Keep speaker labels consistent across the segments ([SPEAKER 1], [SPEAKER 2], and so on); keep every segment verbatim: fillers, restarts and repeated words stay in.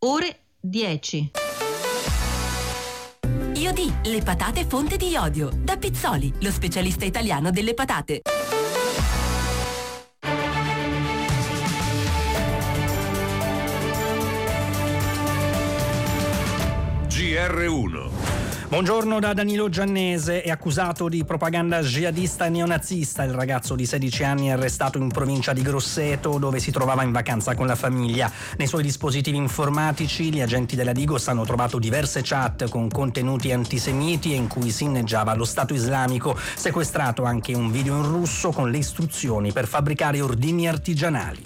[SPEAKER 1] ore dieci.
[SPEAKER 2] Iodi, le patate fonte di iodio. Da Pizzoli, lo specialista italiano delle patate.
[SPEAKER 3] G R uno.
[SPEAKER 4] Buongiorno da Danilo Giannese. È accusato di propaganda jihadista e neonazista il ragazzo di sedici anni arrestato in provincia di Grosseto, dove si trovava in vacanza con la famiglia. Nei suoi dispositivi informatici gli agenti della Digos hanno trovato diverse chat con contenuti antisemiti e in cui si inneggiava lo Stato islamico. Sequestrato anche un video in russo con le istruzioni per fabbricare ordini artigianali.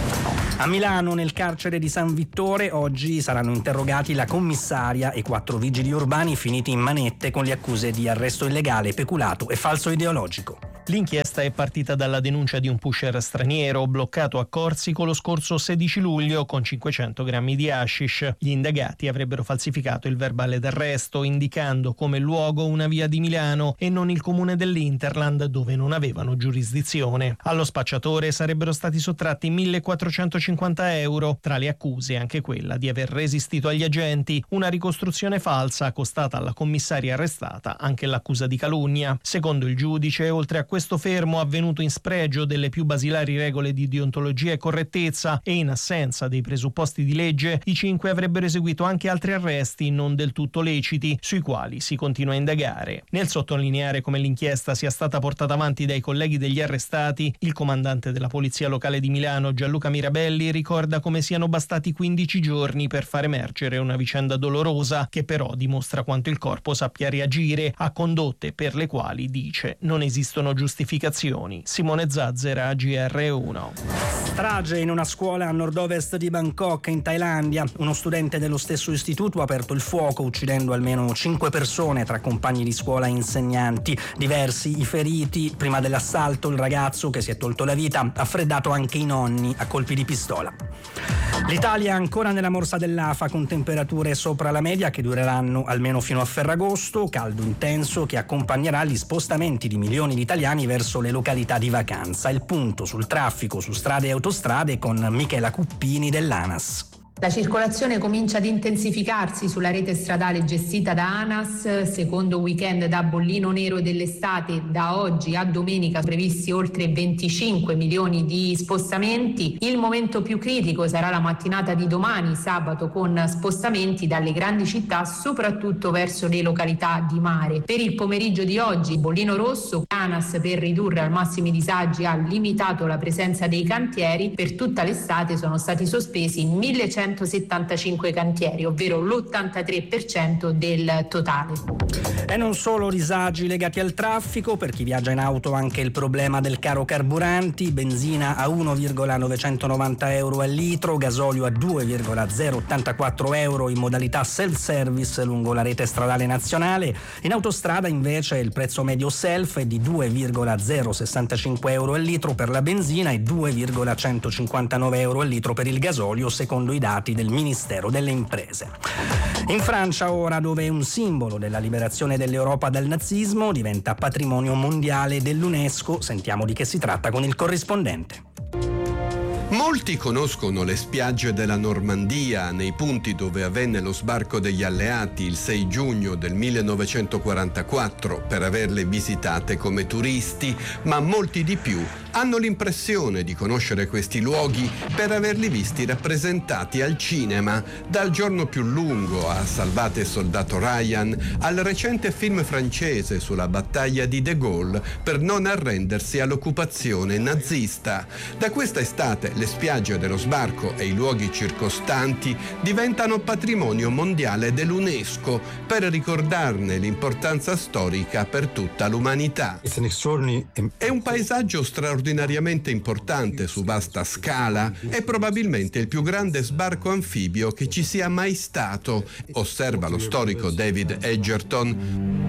[SPEAKER 4] A Milano, nel carcere di San Vittore, oggi saranno interrogati la commissaria e quattro vigili urbani finiti in manette con le accuse di arresto illegale, peculato e falso ideologico.
[SPEAKER 5] L'inchiesta è partita dalla denuncia di un pusher straniero bloccato a Corsico lo scorso sedici luglio con cinquecento grammi di hashish. Gli indagati avrebbero falsificato il verbale d'arresto indicando come luogo una via di Milano e non il comune dell'Interland, dove non avevano giurisdizione. Allo spacciatore sarebbero stati sottratti millequattrocentocinquanta euro, tra le accuse anche quella di aver resistito agli agenti, una ricostruzione falsa costata alla commissaria arrestata anche l'accusa di calunnia. Secondo il giudice, oltre a questo fermo avvenuto in spregio delle più basilari regole di deontologia e correttezza e in assenza dei presupposti di legge, i cinque avrebbero eseguito anche altri arresti non del tutto leciti, sui quali si continua a indagare. Nel sottolineare come l'inchiesta sia stata portata avanti dai colleghi degli arrestati, il comandante della Polizia Locale di Milano, Gianluca Mirabelli, ricorda come siano bastati quindici giorni per far emergere una vicenda dolorosa che però dimostra quanto il corpo sappia reagire a condotte per le quali, dice, non esistono giustificazioni. Simone Zazzera, G R uno.
[SPEAKER 4] Strage in una scuola a nord-ovest di Bangkok, in Thailandia. Uno studente dello stesso istituto ha aperto il fuoco, uccidendo almeno cinque persone tra compagni di scuola e insegnanti. Diversi i feriti. Prima dell'assalto il ragazzo, che si è tolto la vita, ha freddato anche i nonni a colpi di pistola. L'Italia è ancora nella morsa dell'afa, con temperature sopra la media che dureranno almeno fino a Ferragosto, caldo intenso che accompagnerà gli spostamenti di milioni di italiani verso le località di vacanza. Il punto sul traffico su strade e autostrade con Michela Cuppini dell'ANAS.
[SPEAKER 6] La circolazione comincia ad intensificarsi sulla rete stradale gestita da ANAS. Secondo weekend da bollino nero dell'estate, da oggi a domenica previsti oltre venticinque milioni di spostamenti. Il momento più critico sarà la mattinata di domani, sabato, con spostamenti dalle grandi città soprattutto verso le località di mare. Per il pomeriggio di oggi, bollino rosso. ANAS, per ridurre al massimo i disagi, ha limitato la presenza dei cantieri. Per tutta l'estate sono stati sospesi millecentosettantacinque cantieri, ovvero l'ottantatré per cento del totale.
[SPEAKER 4] E non solo disagi legati al traffico, per chi viaggia in auto anche il problema del caro carburanti, benzina a uno virgola novecentonovanta euro al litro, gasolio a due virgola zero ottantaquattro euro in modalità self-service lungo la rete stradale nazionale. In autostrada invece il prezzo medio self è di due virgola zero sessantacinque euro al litro per la benzina e due virgola centocinquantanove euro al litro per il gasolio, secondo i dati del Ministero delle Imprese. In Francia ora, dove un simbolo della liberazione dell'Europa dal nazismo diventa patrimonio mondiale dell'UNESCO, sentiamo di che si tratta con il corrispondente.
[SPEAKER 7] Molti conoscono le spiagge della Normandia, nei punti dove avvenne lo sbarco degli alleati il sei giugno del millenovecentoquarantaquattro, per averle visitate come turisti, ma molti di più hanno l'impressione di conoscere questi luoghi per averli visti rappresentati al cinema, dal Giorno più lungo a Salvate il soldato Ryan, al recente film francese sulla battaglia di De Gaulle per non arrendersi all'occupazione nazista. Da questa estate le spiagge dello sbarco e i luoghi circostanti diventano patrimonio mondiale dell'UNESCO per ricordarne l'importanza storica per tutta l'umanità. È un paesaggio straordinariamente importante su vasta scala, è probabilmente il più grande sbarco anfibio che ci sia mai stato, osserva lo storico David Edgerton.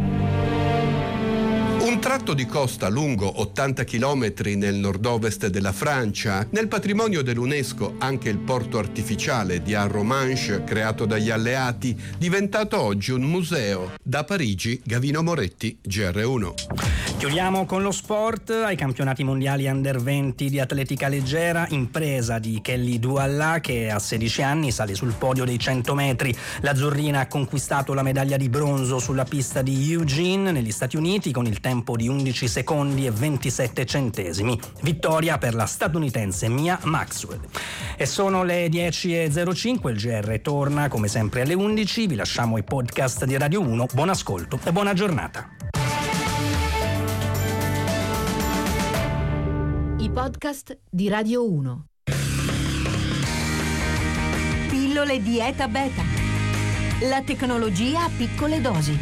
[SPEAKER 7] Un tratto di costa lungo ottanta chilometri nel nord-ovest della Francia. Nel patrimonio dell'UNESCO anche il porto artificiale di Arromanches, creato dagli alleati, diventato oggi un museo. Da Parigi, Gavino Moretti, G R uno.
[SPEAKER 4] Chiudiamo con lo sport. Ai campionati mondiali under venti di atletica leggera, impresa di Kelly Doualla che a sedici anni sale sul podio dei cento metri. L'azzurrina ha conquistato la medaglia di bronzo sulla pista di Eugene negli Stati Uniti con il tempo di undici secondi e ventisette centesimi. Vittoria per la statunitense Mia Maxwell. E sono le dieci e zero cinque, il G R torna come sempre alle undici. Vi lasciamo i podcast di Radio uno. Buon ascolto e buona giornata.
[SPEAKER 1] I podcast di Radio uno. Pillole Dieta Beta. La tecnologia a piccole dosi.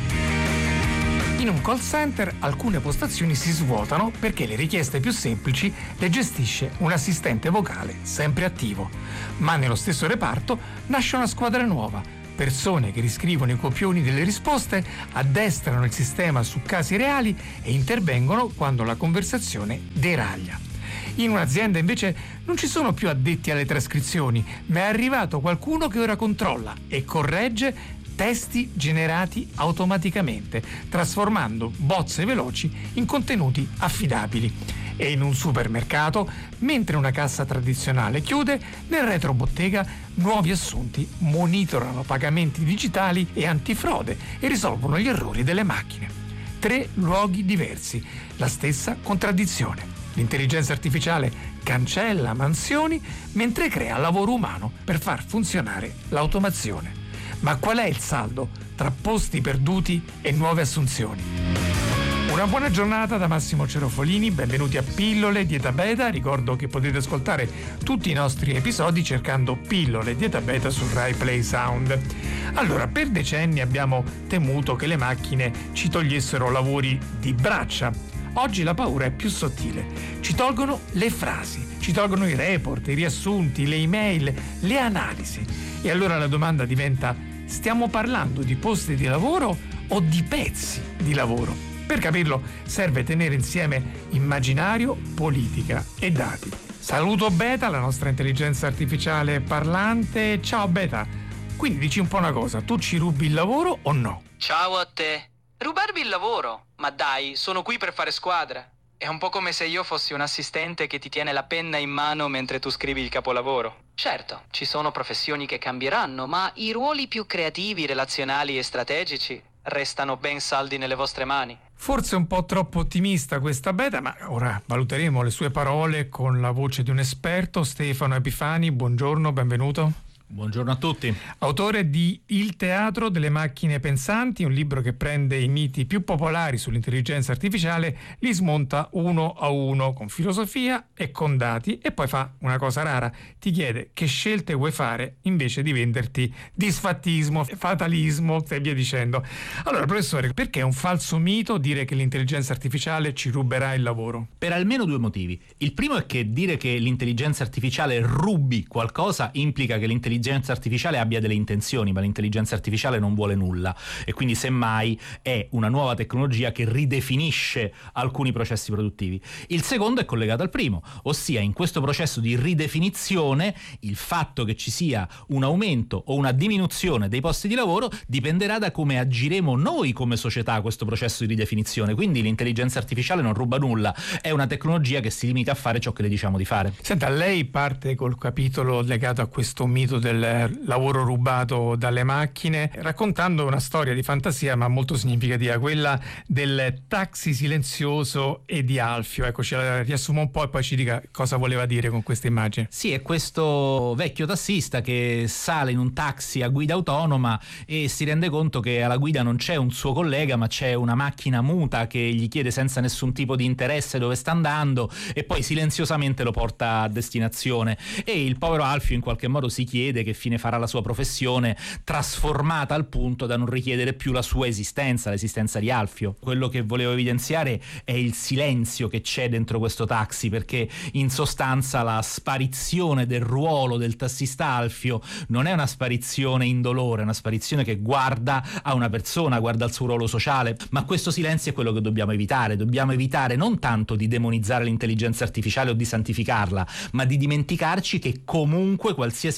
[SPEAKER 8] In un call center alcune postazioni si svuotano perché le richieste più semplici le gestisce un assistente vocale sempre attivo. Ma nello stesso reparto nasce una squadra nuova. Persone che riscrivono i copioni delle risposte, addestrano il sistema su casi reali e intervengono quando la conversazione deraglia. In un'azienda invece non ci sono più addetti alle trascrizioni, ma è arrivato qualcuno che ora controlla e corregge testi generati automaticamente, trasformando bozze veloci in contenuti affidabili. E in un supermercato, mentre una cassa tradizionale chiude, nel retrobottega nuovi assunti monitorano pagamenti digitali e antifrode e risolvono gli errori delle macchine. Tre luoghi diversi, la stessa contraddizione. L'intelligenza artificiale cancella mansioni mentre crea lavoro umano per far funzionare l'automazione. Ma qual è il saldo tra posti perduti e nuove assunzioni? Una buona giornata da Massimo Cerofolini, benvenuti a Pillole Dieta Beta. Ricordo che potete ascoltare tutti i nostri episodi cercando Pillole Dieta Beta su Rai Play Sound. Allora, per decenni abbiamo temuto che le macchine ci togliessero lavori di braccia. Oggi la paura è più sottile. Ci tolgono le frasi, ci tolgono i report, i riassunti, le email, le analisi. E allora la domanda diventa: stiamo parlando di posti di lavoro o di pezzi di lavoro? Per capirlo serve tenere insieme immaginario, politica e dati. Saluto Beta, la nostra intelligenza artificiale parlante. Ciao Beta, quindi dici un po' una cosa, tu ci rubi il lavoro o no?
[SPEAKER 9] Ciao a te. Rubarmi il lavoro? Ma dai, sono qui per fare squadra. È un po' come se io fossi un assistente che ti tiene la penna in mano mentre tu scrivi il capolavoro. Certo, ci sono professioni che cambieranno, ma i ruoli più creativi, relazionali e strategici restano ben saldi nelle vostre mani.
[SPEAKER 8] Forse un po' troppo ottimista questa Beta, ma ora valuteremo le sue parole con la voce di un esperto. Stefano Epifani, buongiorno, benvenuto.
[SPEAKER 10] Buongiorno a tutti.
[SPEAKER 8] Autore di Il teatro delle macchine pensanti, un libro che prende i miti più popolari sull'intelligenza artificiale, li smonta uno a uno con filosofia e con dati e poi fa una cosa rara, ti chiede che scelte vuoi fare invece di venderti disfattismo, fatalismo e via dicendo. Allora professore, perché è un falso mito dire che l'intelligenza artificiale ci ruberà il lavoro?
[SPEAKER 10] Per almeno due motivi. Il primo è che dire che l'intelligenza artificiale rubi qualcosa implica che l'intelligenza artificiale abbia delle intenzioni, ma l'intelligenza artificiale non vuole nulla e quindi semmai è una nuova tecnologia che ridefinisce alcuni processi produttivi. Il secondo è collegato al primo, ossia in questo processo di ridefinizione il fatto che ci sia un aumento o una diminuzione dei posti di lavoro dipenderà da come agiremo noi come società a questo processo di ridefinizione. Quindi l'intelligenza artificiale non ruba nulla, è una tecnologia che si limita a fare ciò che le diciamo di fare.
[SPEAKER 8] Senta, lei parte col capitolo legato a questo mito del lavoro rubato dalle macchine, raccontando una storia di fantasia ma molto significativa, quella del taxi silenzioso e di Alfio. Ecco, ce la riassumo un po' e poi ci dica cosa voleva dire con questa immagine.
[SPEAKER 10] Sì, è questo vecchio tassista che sale in un taxi a guida autonoma e si rende conto che alla guida non c'è un suo collega ma c'è una macchina muta che gli chiede senza nessun tipo di interesse dove sta andando e poi silenziosamente lo porta a destinazione e il povero Alfio in qualche modo si chiede che fine farà la sua professione, trasformata al punto da non richiedere più la sua esistenza, l'esistenza di Alfio. Quello che volevo evidenziare è il silenzio che c'è dentro questo taxi, perché in sostanza la sparizione del ruolo del tassista Alfio non è una sparizione indolore, è una sparizione che guarda a una persona, guarda al suo ruolo sociale, ma questo silenzio è quello che dobbiamo evitare. Dobbiamo evitare non tanto di demonizzare l'intelligenza artificiale o di santificarla, ma di dimenticarci che comunque qualsiasi cosa accade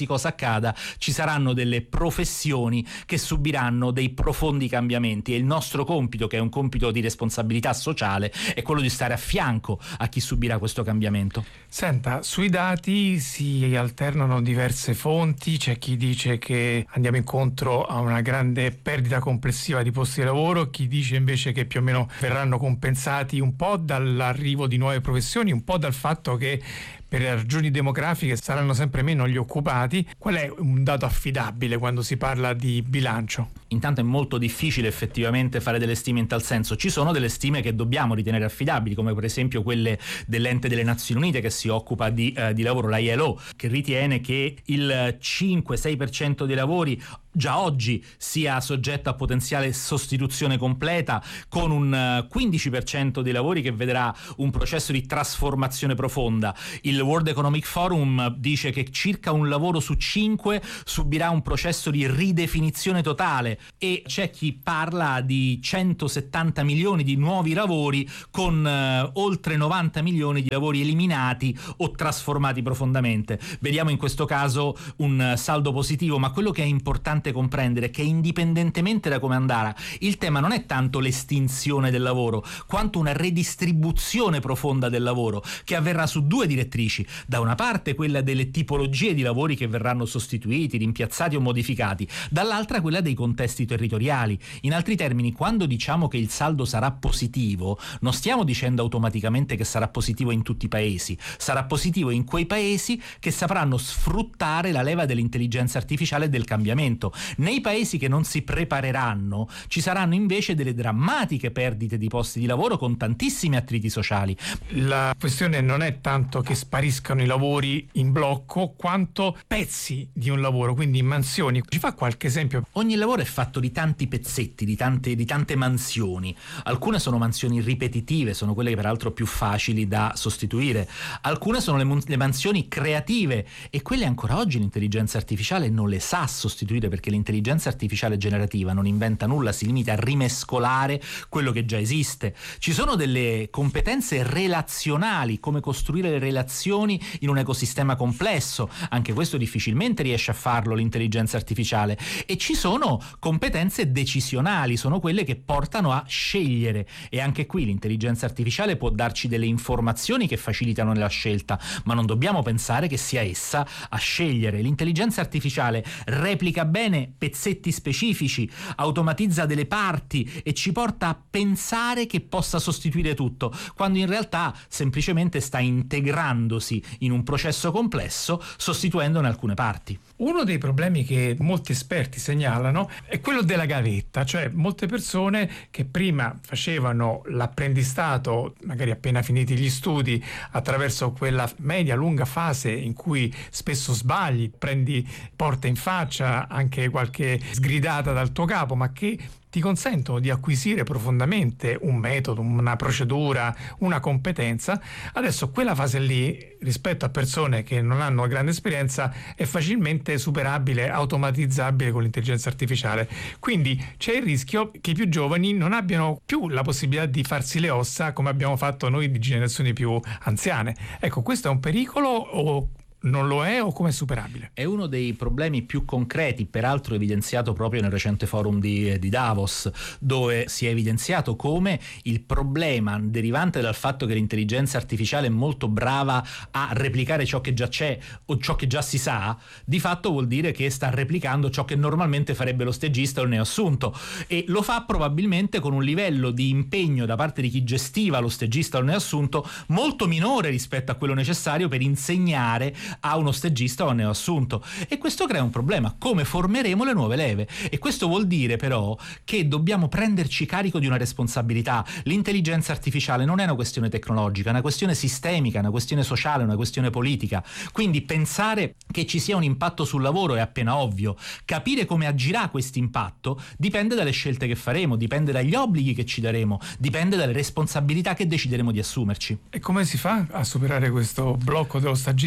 [SPEAKER 10] accada, ci saranno delle professioni che subiranno dei profondi cambiamenti e il nostro compito, che è un compito di responsabilità sociale, è quello di stare a fianco a chi subirà questo cambiamento.
[SPEAKER 8] Senta, sui dati si alternano diverse fonti, c'è chi dice che andiamo incontro a una grande perdita complessiva di posti di lavoro, chi dice invece che più o meno verranno compensati un po' dall'arrivo di nuove professioni, un po' dal fatto che per ragioni demografiche saranno sempre meno gli occupati. Qual è un dato affidabile quando si parla di bilancio?
[SPEAKER 10] Intanto è molto difficile effettivamente fare delle stime in tal senso. Ci sono delle stime che dobbiamo ritenere affidabili, come per esempio quelle dell'Ente delle Nazioni Unite che si occupa di, eh, di lavoro, la I L O, che ritiene che il cinque sei per cento dei lavori già oggi sia soggetto a potenziale sostituzione completa, con un quindici per cento dei lavori che vedrà un processo di trasformazione profonda. Il World Economic Forum dice che circa un lavoro su cinque subirà un processo di ridefinizione totale e c'è chi parla di centosettanta milioni di nuovi lavori con eh, oltre novanta milioni di lavori eliminati o trasformati profondamente. Vediamo in questo caso un saldo positivo, ma quello che è importante comprendere è che indipendentemente da come andrà, il tema non è tanto l'estinzione del lavoro quanto una redistribuzione profonda del lavoro che avverrà su due direttrici: da una parte quella delle tipologie di lavori che verranno sostituiti, rimpiazzati o modificati, dall'altra quella dei contesti territoriali. In altri termini, quando diciamo che il saldo sarà positivo, non stiamo dicendo automaticamente che sarà positivo in tutti i paesi, sarà positivo in quei paesi che sapranno sfruttare la leva dell'intelligenza artificiale e del cambiamento. Nei paesi che non si prepareranno ci saranno invece delle drammatiche perdite di posti di lavoro con tantissimi attriti sociali.
[SPEAKER 8] La questione non è tanto che spariscano i lavori in blocco quanto pezzi di un lavoro, quindi mansioni. Ci fa qualche esempio?
[SPEAKER 10] Ogni lavoro è fatto di tanti pezzetti, di tante, di tante mansioni. Alcune sono mansioni ripetitive, sono quelle che peraltro più facili da sostituire. Alcune sono le, le mansioni creative e quelle ancora oggi l'intelligenza artificiale non le sa sostituire, perché l'intelligenza artificiale generativa non inventa nulla, si limita a rimescolare quello che già esiste. Ci sono delle competenze relazionali, come costruire le relazioni in un ecosistema complesso, anche questo difficilmente riesce a farlo l'intelligenza artificiale. E ci sono competenze decisionali, sono quelle che portano a scegliere, e anche qui l'intelligenza artificiale può darci delle informazioni che facilitano la scelta, ma non dobbiamo pensare che sia essa a scegliere. L'intelligenza artificiale replica bene pezzetti specifici, automatizza delle parti e ci porta a pensare che possa sostituire tutto, quando in realtà semplicemente sta integrandosi in un processo complesso, sostituendone alcune parti.
[SPEAKER 8] Uno dei problemi che molti esperti segnalano è quello della gavetta, cioè molte persone che prima facevano l'apprendistato, magari appena finiti gli studi, attraverso quella media lunga fase in cui spesso sbagli, prendi porta in faccia anche qualche sgridata dal tuo capo, ma che ti consentono di acquisire profondamente un metodo, una procedura, una competenza. Adesso quella fase lì, rispetto a persone che non hanno grande esperienza, è facilmente superabile, automatizzabile con l'intelligenza artificiale. Quindi c'è il rischio che i più giovani non abbiano più la possibilità di farsi le ossa come abbiamo fatto noi di generazioni più anziane. Ecco, questo è un pericolo o non lo è, o come è superabile?
[SPEAKER 10] È uno dei problemi più concreti, peraltro evidenziato proprio nel recente forum di, di Davos, dove si è evidenziato come il problema derivante dal fatto che l'intelligenza artificiale è molto brava a replicare ciò che già c'è o ciò che già si sa, di fatto vuol dire che sta replicando ciò che normalmente farebbe lo stagista o il neoassunto, e lo fa probabilmente con un livello di impegno da parte di chi gestiva lo stagista o il neoassunto molto minore rispetto a quello necessario per insegnare a uno stagista o a un neoassunto, e questo crea un problema: come formeremo le nuove leve? E questo vuol dire però che dobbiamo prenderci carico di una responsabilità. L'intelligenza artificiale non è una questione tecnologica, è una questione sistemica, una questione sociale, una questione politica. Quindi pensare che ci sia un impatto sul lavoro è appena ovvio. Capire come agirà questo impatto dipende dalle scelte che faremo, dipende dagli obblighi che ci daremo, dipende dalle responsabilità che decideremo di assumerci.
[SPEAKER 8] E come si fa a superare questo blocco dello stagista?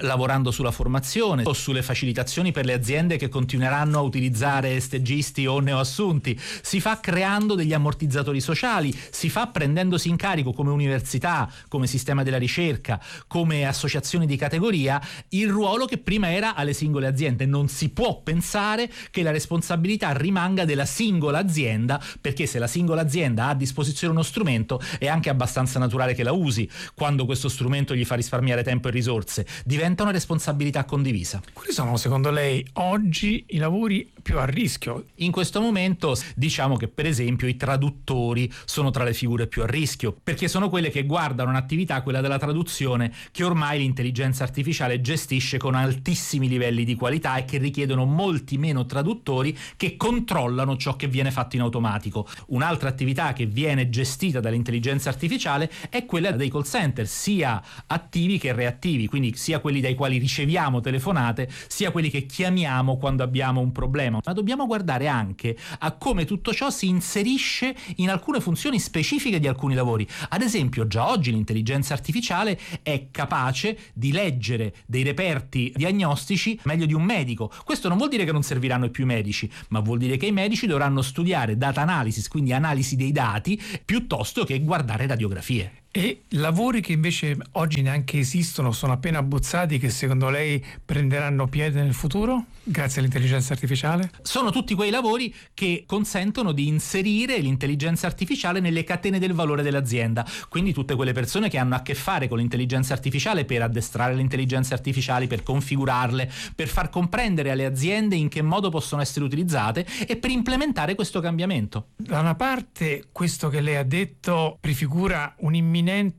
[SPEAKER 10] lavorando sulla formazione o sulle facilitazioni per le aziende che continueranno a utilizzare stagisti o neoassunti, si fa creando degli ammortizzatori sociali, si fa prendendosi in carico come università, come sistema della ricerca, come associazioni di categoria, il ruolo che prima era alle singole aziende. Non si può pensare che la responsabilità rimanga della singola azienda, perché se la singola azienda ha a disposizione uno strumento è anche abbastanza naturale che la usi quando questo strumento gli fa risparmiare tempo e risorse. Diventa una responsabilità condivisa.
[SPEAKER 8] Quali sono secondo lei oggi i lavori più a rischio?
[SPEAKER 10] In questo momento diciamo che per esempio i traduttori sono tra le figure più a rischio, perché sono quelle che guardano un'attività, quella della traduzione, che ormai l'intelligenza artificiale gestisce con altissimi livelli di qualità e che richiedono molti meno traduttori che controllano ciò che viene fatto in automatico. Un'altra attività che viene gestita dall'intelligenza artificiale è quella dei call center, sia attivi che reattivi, quindi sia quelli dai quali riceviamo telefonate, sia quelli che chiamiamo quando abbiamo un problema. Ma dobbiamo guardare anche a come tutto ciò si inserisce in alcune funzioni specifiche di alcuni lavori. Ad esempio, già oggi l'intelligenza artificiale è capace di leggere dei reperti diagnostici meglio di un medico. Questo non vuol dire che non serviranno più i medici, ma vuol dire che i medici dovranno studiare data analysis, quindi analisi dei dati, piuttosto che guardare radiografie.
[SPEAKER 8] E lavori che invece oggi neanche esistono, sono appena abbozzati, che secondo lei prenderanno piede nel futuro grazie all'intelligenza artificiale?
[SPEAKER 10] Sono tutti quei lavori che consentono di inserire l'intelligenza artificiale nelle catene del valore dell'azienda, quindi tutte quelle persone che hanno a che fare con l'intelligenza artificiale per addestrare le intelligenze artificiali, per configurarle, per far comprendere alle aziende in che modo possono essere utilizzate e per implementare questo cambiamento.
[SPEAKER 8] Da una parte questo che lei ha detto prefigura un imminente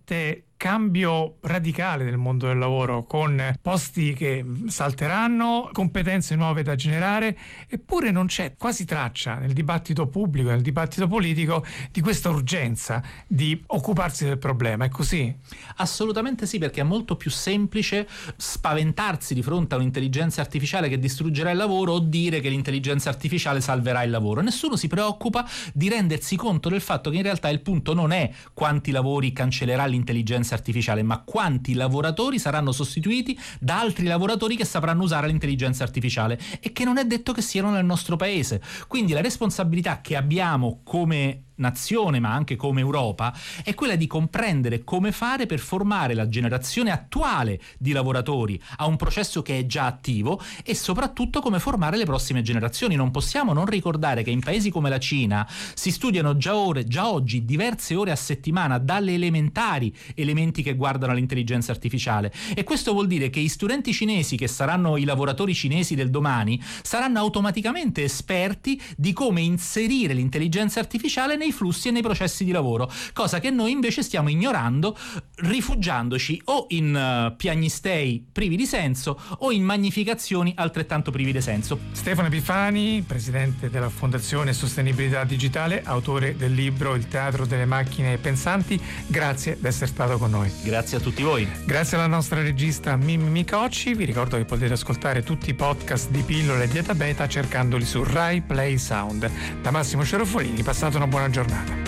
[SPEAKER 8] cambio radicale del mondo del lavoro, con posti che salteranno, competenze nuove da generare, eppure non c'è quasi traccia nel dibattito pubblico, nel dibattito politico, di questa urgenza di occuparsi del problema. È così?
[SPEAKER 10] Assolutamente sì, perché è molto più semplice spaventarsi di fronte a un'intelligenza artificiale che distruggerà il lavoro o dire che l'intelligenza artificiale salverà il lavoro. Nessuno si preoccupa di rendersi conto del fatto che in realtà il punto non è quanti lavori cancellerà l'intelligenza artificiale, ma quanti lavoratori saranno sostituiti da altri lavoratori che sapranno usare l'intelligenza artificiale e che non è detto che siano nel nostro paese. Quindi la responsabilità che abbiamo come nazione, ma anche come Europa, è quella di comprendere come fare per formare la generazione attuale di lavoratori a un processo che è già attivo e soprattutto come formare le prossime generazioni. Non possiamo non ricordare che in paesi come la Cina si studiano già ore, già oggi diverse ore a settimana dalle elementari elementi che guardano all'intelligenza artificiale, e questo vuol dire che i studenti cinesi, che saranno i lavoratori cinesi del domani, saranno automaticamente esperti di come inserire l'intelligenza artificiale nei flussi e nei processi di lavoro, cosa che noi invece stiamo ignorando, rifugiandoci o in uh, piagnistei privi di senso o in magnificazioni altrettanto privi di senso.
[SPEAKER 8] Stefano Epifani, presidente della Fondazione Sostenibilità Digitale, autore del libro Il teatro delle macchine pensanti, grazie di essere stato con noi.
[SPEAKER 10] Grazie a tutti voi.
[SPEAKER 8] Grazie alla nostra regista Mimmi Micocci. Vi ricordo che potete ascoltare tutti i podcast di Pillole Dieta Beta cercandoli su Rai Play Sound. Da Massimo Cerofolini, passate una buona giornata.